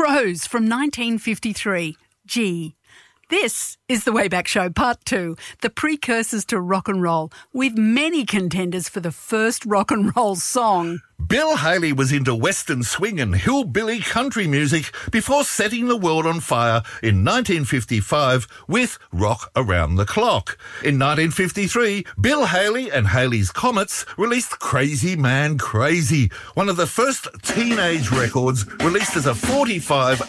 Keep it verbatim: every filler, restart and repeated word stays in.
Rose from nineteen fifty-three, G. This is the Wayback Show Part two, the precursors to rock and roll, with many contenders for the first rock and roll song. Bill Haley was into western swing and hillbilly country music before setting the world on fire in nineteen fifty-five with Rock Around the Clock. In nineteen fifty-three, Bill Haley and Haley's Comets released Crazy Man Crazy, one of the first teenage records released as a forty-five